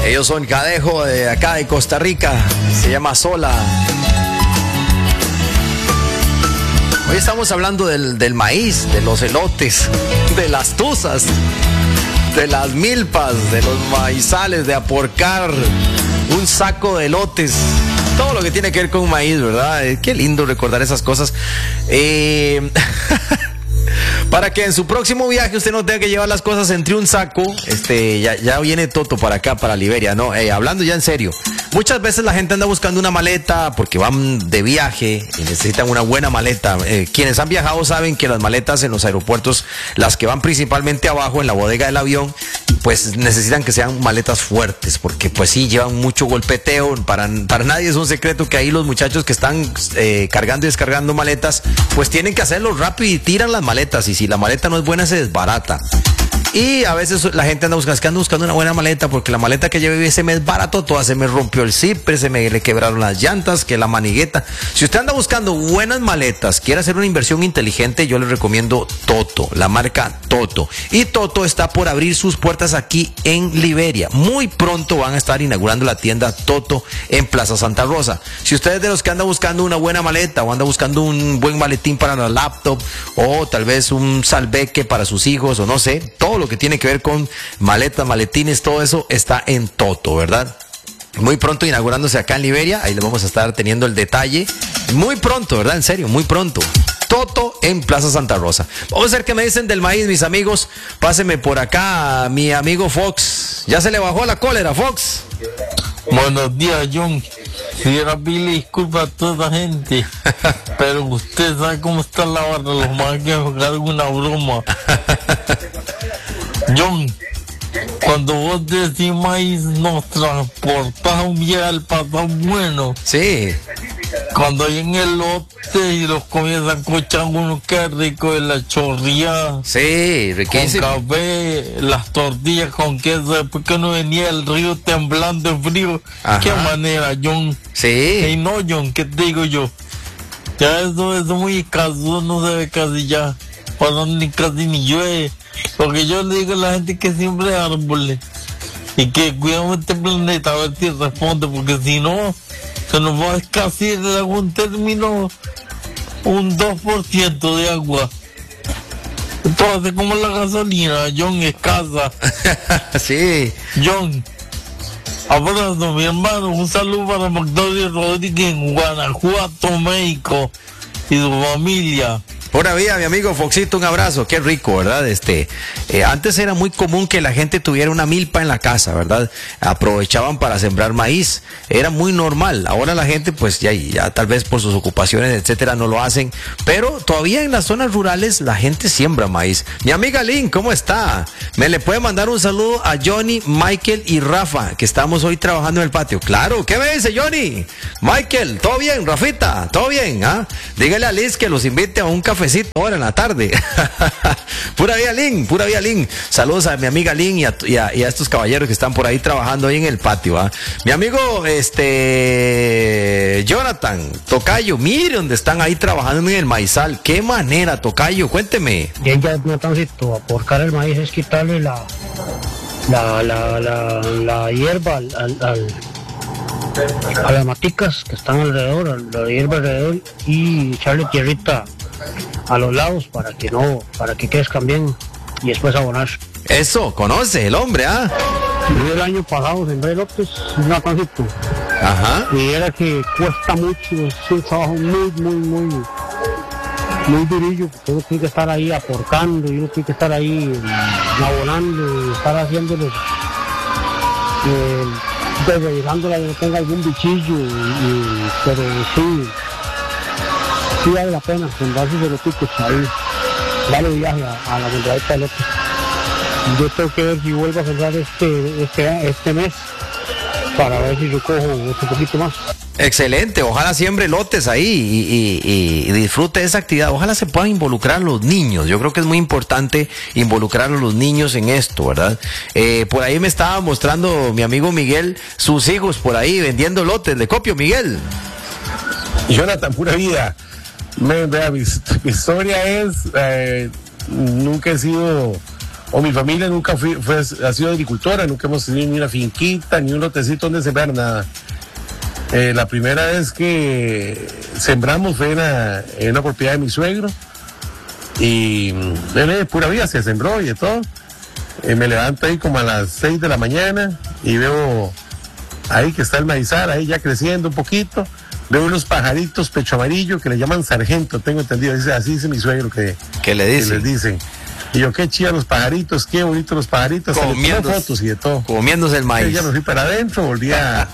Ellos son Cadejo de acá de Costa Rica. Se llama Sola. Hoy estamos hablando del maíz, de los elotes, de las tuzas, de las milpas, de los maizales, de aporcar un saco de elotes. Todo lo que tiene que ver con maíz, ¿verdad? Qué lindo recordar esas cosas. Para que en su próximo viaje usted no tenga que llevar las cosas entre un saco. Ya viene Toto para acá, para Liberia, ¿no? Hablando ya en serio. Muchas veces la gente anda buscando una maleta porque van de viaje y necesitan una buena maleta. Quienes han viajado saben que las maletas en los aeropuertos, las que van principalmente abajo en la bodega del avión, pues necesitan que sean maletas fuertes, porque pues sí, llevan mucho golpeteo. Para nadie es un secreto que ahí los muchachos que están cargando y descargando maletas, pues tienen que hacerlo rápido y tiran las maletas, y si la maleta no es buena se desbarata. Y a veces la gente anda buscando una buena maleta, porque la maleta que llevé ese mes barato, toda se me rompió el zipper, le quebraron las llantas, que la manigueta. Si usted anda buscando buenas maletas, quiere hacer una inversión inteligente, yo le recomiendo Toto, la marca Toto. Y Toto está por abrir sus puertas aquí en Liberia. Muy pronto van a estar inaugurando la tienda Toto en Plaza Santa Rosa. Si usted es de los que anda buscando una buena maleta, o anda buscando un buen maletín para la laptop, o tal vez un salveque para sus hijos, o no sé, todo lo que tiene que ver con maletas, maletines, todo eso está en Toto, ¿verdad? Muy pronto inaugurándose acá en Liberia, ahí le vamos a estar teniendo el detalle. Muy pronto, ¿verdad? En serio, muy pronto. Toto en Plaza Santa Rosa. Vamos a ver qué me dicen del maíz, mis amigos. Páseme por acá, mi amigo Fox. ¿Ya se le bajó la cólera, Fox? Buenos días, John. Quisiera pedirle disculpas a toda la gente, pero usted sabe cómo está la barra, los más que jugar alguna broma. John, cuando vos decís maíz, nos transportás un día al pasado bueno. Sí. Cuando hay en el lote y los comienzan a escuchar uno, qué rico de la chorrilla. Sí, riquísimo. Con café, las tortillas con queso, después que no venía el río temblando de frío. Ajá. Qué manera, John. Sí. Y no, John, ¿qué te digo yo? Ya eso es muy escaso, no se ve casi ya. Cuando casi ni llueve. Porque yo le digo a la gente que siempre árboles. Y que cuidamos este planeta, a ver si responde, porque si no, se nos va a escasear en algún término un 2% de agua. Entonces, como la gasolina, John, escasa. Sí. John, abrazo, mi hermano, un saludo para Magdalena Rodríguez en Guanajuato, México, y su familia. Pura vida, mi amigo Foxito, un abrazo, qué rico, ¿verdad? Antes era muy común que la gente tuviera una milpa en la casa, ¿verdad? Aprovechaban para sembrar maíz, era muy normal. Ahora la gente, pues ya tal vez por sus ocupaciones, etcétera, no lo hacen, pero todavía en las zonas rurales la gente siembra maíz. Mi amiga Lynn, ¿cómo está? ¿Me le puede mandar un saludo a Johnny, Michael y Rafa, que estamos hoy trabajando en el patio? Claro, ¿qué me dice Johnny? Michael, ¿todo bien? Rafita, ¿todo bien? ¿Ah? Dígale a Liz que los invite a un cafecito ahora en la tarde. Pura vida Lynn. Saludos a mi amiga Lynn y a estos caballeros que están por ahí trabajando ahí en el patio, ¿ah? Mi amigo Jonathan, tocayo, mire donde están ahí trabajando en el maizal. Qué manera, tocayo, cuénteme. Bien, ya Jonathancito, aporcar el maíz es quitarle la hierba a las maticas que están alrededor, la hierba alrededor, y echarle tierrita a los lados para que crezcan bien y después abonar. Eso, conoce el hombre, ¿ah? Yo el año pasado sembré elotes, Jonathancito. Ajá. Y era que cuesta mucho, es un trabajo muy durillo, porque uno tiene que estar ahí aportando, y uno tiene que estar ahí abonando, y estar haciéndolos, revisándola que no tenga algún bichillo, pero sí vale la pena sembrar sus eloticos ahí, darle viaje a la sembradita de elotes. Yo tengo que ver si vuelvo a sembrar este mes, para ver si yo cojo otro poquito más. Excelente, ojalá siembre lotes ahí y disfrute de esa actividad. Ojalá se puedan involucrar los niños. Yo creo que es muy importante involucrar a los niños en esto, ¿verdad? Por ahí me estaba mostrando mi amigo Miguel sus hijos por ahí vendiendo lotes. Le copio, Miguel. Jonathan, pura vida. Mi historia es, nunca he sido o mi familia nunca ha sido agricultora, nunca hemos tenido ni una finquita, ni un lotecito donde sembrar nada. La primera vez que sembramos fue en una propiedad de mi suegro, y pura vida se sembró y de todo. Me levanto ahí como a las 6 de la mañana y veo ahí que está el maizal, ahí ya creciendo un poquito. Veo unos pajaritos pecho amarillo que le llaman sargento, tengo entendido, así dice mi suegro que le dicen. Que les dicen. Y yo, qué chida los pajaritos, qué bonitos los pajaritos. Comiendo fotos y de todo. Comiéndose el maíz. Ya me fui para adentro, volví a...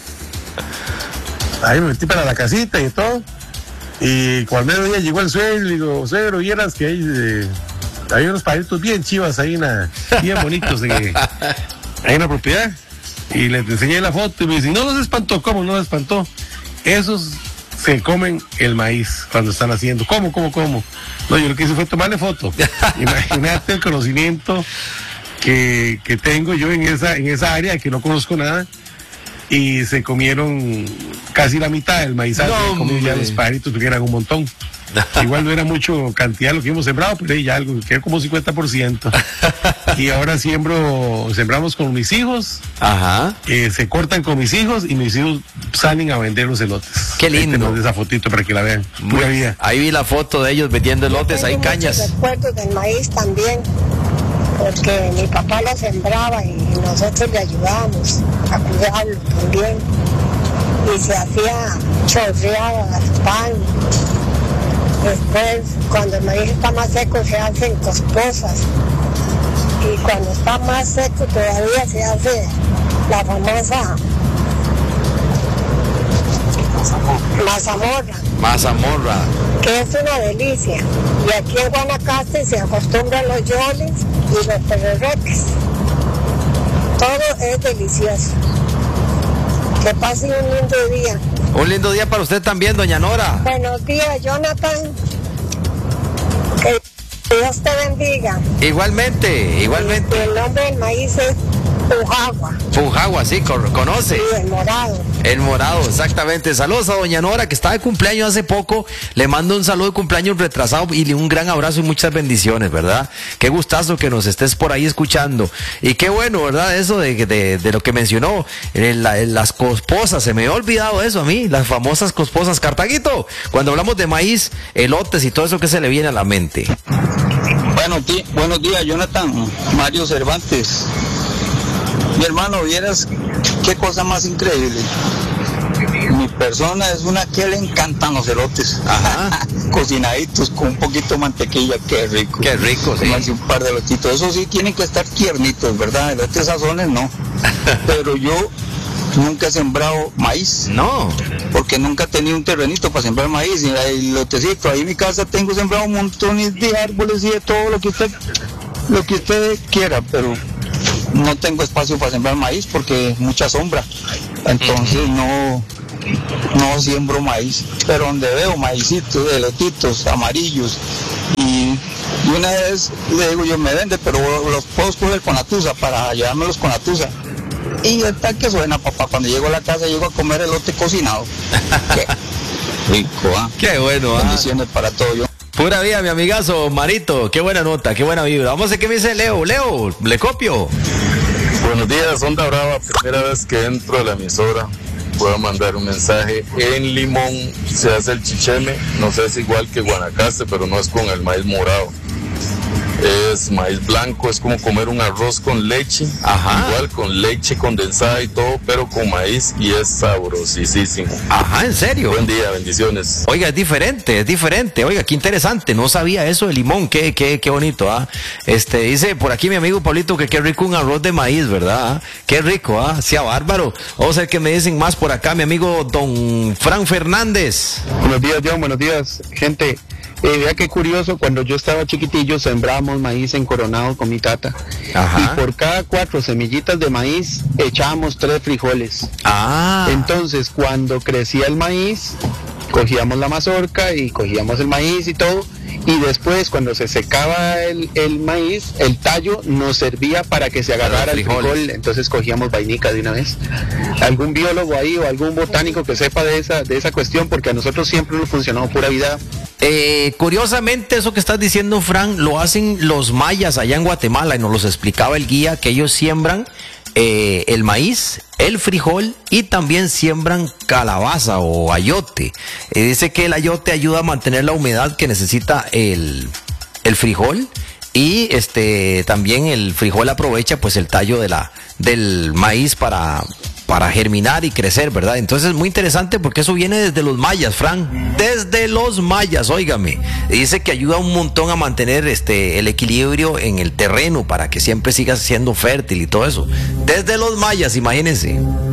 Ahí me metí para la casita y de todo. Y cuando al mediodía llegó el suegro, y digo, suegro, vieras que hay unos pajaritos bien chivas ahí, bien bonitos, ahí en la propiedad. Y les enseñé la foto y me dicen, no los espantó. ¿Cómo no los espantó? Esos se comen el maíz cuando están haciendo. ¿Cómo? No, yo lo que hice fue tomarle foto. Imagínate el conocimiento que tengo yo en esa área, que no conozco nada. Y se comieron casi la mitad del maíz. Comieron ya los pajaritos, porque eran un montón. Igual no era mucho cantidad lo que hemos sembrado, pero ya algo, quedó como 50%. Y ahora sembramos con mis hijos. Ajá. Se cortan con mis hijos y mis hijos salen a vender los elotes. Qué lindo. Esa fotito para que la vean. Pura vida. Ahí vi la foto de ellos vendiendo elotes, hay cañas. Recuerdos del maíz también, porque mi papá lo sembraba y nosotros le ayudábamos a cuidarlo también. Y se hacía chorreadas, pan. Después, cuando el maíz está más seco, se hacen cosposas. Y cuando está más seco, todavía se hace la famosa mazamorra, que es una delicia. Y aquí en Guanacaste se acostumbran los yoles y los perreques. Todo es delicioso. Que pase un lindo día. Un lindo día para usted también, doña Nora. Buenos días, Jonathan. Que Dios te bendiga. Igualmente. El nombre del maíz es Pujagua, sí, conoce. Sí, el morado. El morado, exactamente. Saludos a doña Nora, que está de cumpleaños hace poco. Le mando un saludo de cumpleaños retrasado y un gran abrazo y muchas bendiciones, ¿verdad? Qué gustazo que nos estés por ahí escuchando. Y qué bueno, ¿verdad? Eso de lo que mencionó, las cosposas. Se me había olvidado eso a mí, las famosas cosposas. Cartaguito, cuando hablamos de maíz, elotes y todo eso, ¿qué se le viene a la mente? Buenos días, Jonathan. Mario Cervantes. Mi hermano, vieras qué cosa más increíble. Mi persona es una que le encantan los elotes. Ajá. Cocinaditos con un poquito de mantequilla, qué rico. Qué rico, sí. Tomarse un par de elotitos. Eso sí, tienen que estar tiernitos, ¿verdad? Elotes sazones no. Pero yo nunca he sembrado maíz. No. Porque nunca he tenido un terrenito para sembrar maíz. Y el lotecito, ahí en mi casa tengo sembrado un montón de árboles y de todo lo que usted quiera, pero no tengo espacio para sembrar maíz porque mucha sombra. Entonces no siembro maíz. Pero donde veo maicitos, elotitos amarillos, y una vez le digo yo, me vende, pero los puedo escoger con la tusa para llevármelos con la tusa. Y hasta que suena, papá, cuando llego a la casa llego a comer elote cocinado. Qué rico, ¿ah? Qué bueno, ¿ah? Bendiciones para todo yo. Pura vida, mi amigazo Marito, qué buena nota, qué buena vibra. Vamos a ver qué me dice Leo, le copio. Buenos días, Onda Brava, primera vez que entro a la emisora. Voy a mandar un mensaje. En Limón se hace el chicheme, no sé si es igual que Guanacaste, pero no es con el maíz morado. Es maíz blanco, es como comer un arroz con leche. Ajá. Igual con leche condensada y todo, pero con maíz, y es sabrosísimo. Ajá, ¿en serio? Buen día, bendiciones. Oiga, es diferente. Oiga, qué interesante, no sabía eso de Limón, qué bonito, ¿ah? Dice por aquí mi amigo Pablito que qué rico un arroz de maíz, ¿verdad? Qué rico, ¿ah? Sea bárbaro. Vamos a ver qué me dicen más por acá, mi amigo don Fran Fernández. Buenos días, John, buenos días, gente. Vea qué curioso, cuando yo estaba chiquitillo sembramos maíz en Coronado con mi tata. Ajá. Y por cada 4 semillitas de maíz echábamos 3 frijoles. Ah. Entonces cuando crecía el maíz, cogíamos la mazorca y cogíamos el maíz y todo, y después cuando se secaba el maíz, el tallo nos servía para que se agarrara el frijol, entonces cogíamos vainica de una vez. ¿Algún biólogo ahí o algún botánico que sepa de esa cuestión? Porque a nosotros siempre nos funcionó pura vida Curiosamente, eso que estás diciendo, Fran, lo hacen los mayas allá en Guatemala, y nos los explicaba el guía, que ellos siembran el maíz, el frijol, y también siembran calabaza o ayote. Dice que el ayote ayuda a mantener la humedad que necesita el frijol, y también el frijol aprovecha pues el tallo del maíz para germinar y crecer, ¿verdad? Entonces es muy interesante porque eso viene desde los mayas, Fran, desde los mayas, óigame. Dice que ayuda un montón a mantener el equilibrio en el terreno para que siempre siga siendo fértil y todo eso. Desde los mayas, imagínense.